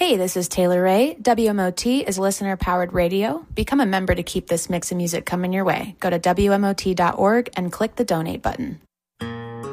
Hey, this is Taylor Ray. WMOT is listener-powered radio. Become a member to keep this mix of music coming your way. Go to WMOT.org and click the donate button.